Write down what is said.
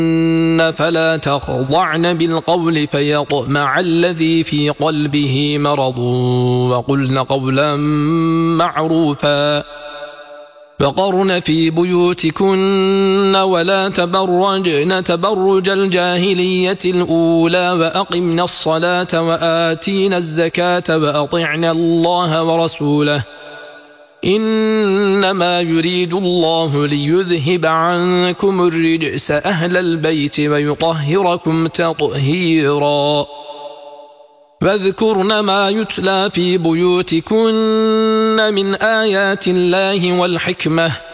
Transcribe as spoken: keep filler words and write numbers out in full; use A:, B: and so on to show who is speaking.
A: فلا تخضعن بالقول فيطمع الذي في قلبه مرض وقلن قولا معروفا وقرن في بيوتكن ولا تبرجن تبرج الجاهلية الأولى وأقمنا الصلاة وآتينا الزكاة وأطعنا الله ورسوله إنما يريد الله ليذهب عنكم الرجس أهل البيت ويطهركم تطهيرا واذكرن ما يتلى في بيوتكن من آيات الله والحكمة